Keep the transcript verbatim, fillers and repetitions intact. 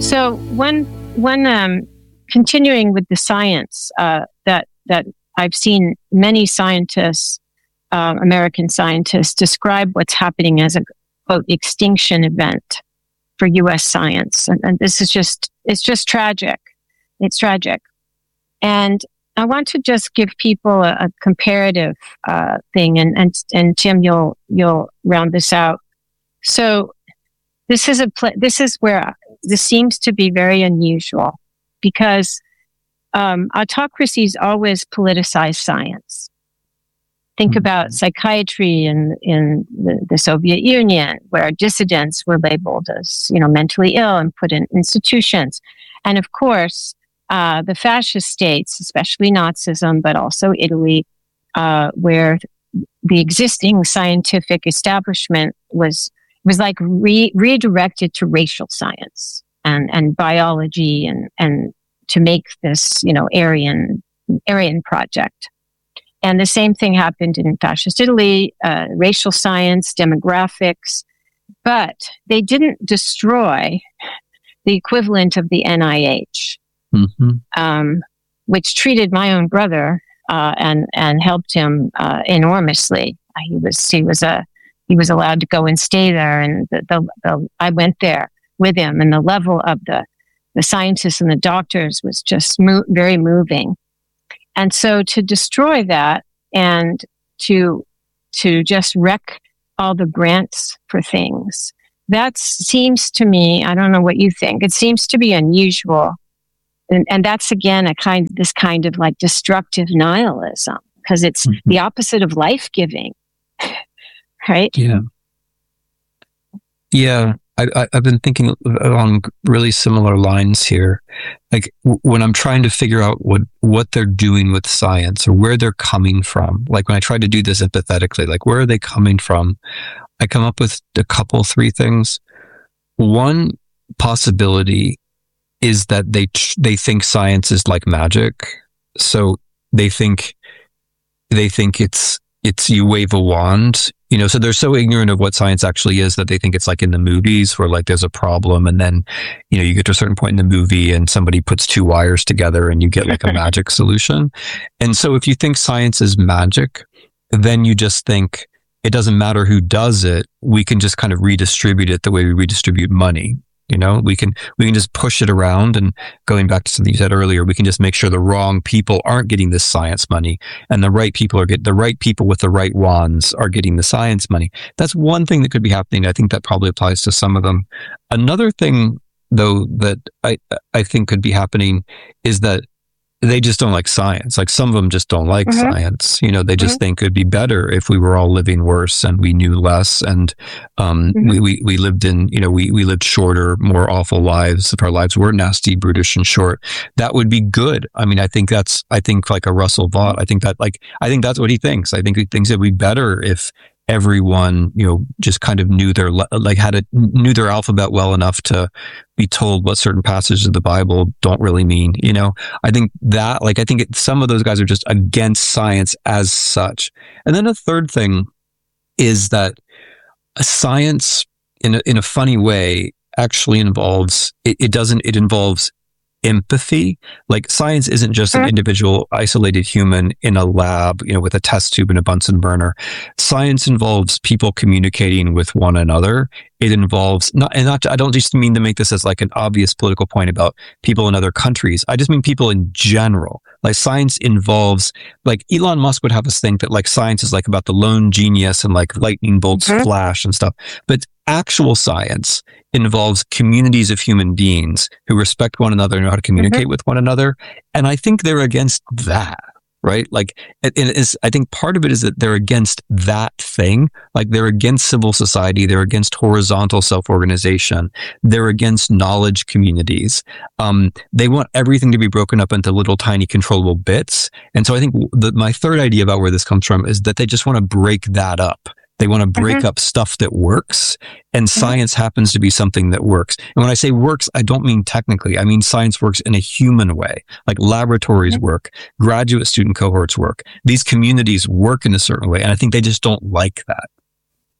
So one, one um, continuing with the science uh, that that I've seen many scientists, uh, American scientists, describe what's happening as a quote extinction event for U S science, and, and this is just it's just tragic. It's tragic, and I want to just give people a, a comparative uh, thing, and and and Tim, you'll you'll round this out. So this is a pl- this is where this seems to be very unusual, because um, autocracies always politicize science. Think about psychiatry in in the, the Soviet Union, where dissidents were labeled as, you know, mentally ill and put in institutions, and of course uh, the fascist states, especially Nazism, but also Italy, uh, where the existing scientific establishment was was like re- redirected to racial science and, and biology and, and to make this, you know, Aryan, Aryan project. And the same thing happened in fascist Italy, uh, racial science, demographics, but they didn't destroy the equivalent of the N I H, mm-hmm. um, which treated my own brother uh, and, and helped him uh, enormously. He was, he was a, He was allowed to go and stay there, and the, the, the, I went there with him, and the level of the, the scientists and the doctors was just mo- very moving. And so to destroy that and to to just wreck all the grants for things, that seems to me, I don't know what you think, it seems to be unusual. And, and that's, again, a kind this kind of like destructive nihilism, because it's mm-hmm. the opposite of life-giving. Right? Yeah. Yeah. I, I, I've been thinking along really similar lines here. Like w- when I'm trying to figure out what, what they're doing with science or where they're coming from, like when I try to do this empathetically, like where are they coming from? I come up with a couple, three things. One possibility is that they, they think science is like magic. So they think, they think it's, it's you wave a wand, you know, so they're so ignorant of what science actually is that they think it's like in the movies where like there's a problem and then, you know, you get to a certain point in the movie and somebody puts two wires together and you get like a magic solution. And so if you think science is magic, then you just think it doesn't matter who does it. We can just kind of redistribute it the way we redistribute money. You know, we can, we can just push it around, and going back to something you said earlier, we can just make sure the wrong people aren't getting this science money and the right people are getting, the right people with the right wands are getting the science money. That's one thing that could be happening. I think that probably applies to some of them. Another thing though, that I, I think could be happening is that they just don't like science. Like some of them just don't like mm-hmm. science. You know, they just mm-hmm. think it'd be better if we were all living worse and we knew less, and um, mm-hmm. we, we we lived in, you know, we we lived shorter, more awful lives. If our lives were nasty, brutish, and short, that would be good. I mean, I think that's, I think like a Russell Vaught, I think that like, I think that's what he thinks. I think he thinks it'd be better if everyone, you know, just kind of knew their, like had a, knew their alphabet well enough to be told what certain passages of the Bible don't really mean, you know. I think that, like, I think it, some of those guys are just against science as such. And then a third thing is that science, in a, in a funny way, actually involves, it, it doesn't, it involves empathy. Like science isn't just an individual isolated human in a lab, you know, with a test tube and a Bunsen burner. Science involves people communicating with one another. It involves not, and not, I don't just mean to make this as like an obvious political point about people in other countries. I just mean people in general. Like science involves, like Elon Musk would have us think that like science is like about the lone genius and like lightning bolts mm-hmm. flash and stuff. But actual science involves communities of human beings who respect one another and know how to communicate mm-hmm. with one another. And I think they're against that, right? Like, it, it is, I think part of it is that they're against that thing. Like they're against civil society. They're against horizontal self-organization. They're against knowledge communities. Um, they want everything to be broken up into little tiny controllable bits. And so I think the, my third idea about where this comes from is that they just want to break that up. They want to break mm-hmm. up stuff that works, and mm-hmm. science happens to be something that works. And when I say works, I don't mean technically. I mean science works in a human way. Like laboratories mm-hmm. work, graduate student cohorts work. These communities work in a certain way, and I think they just don't like that.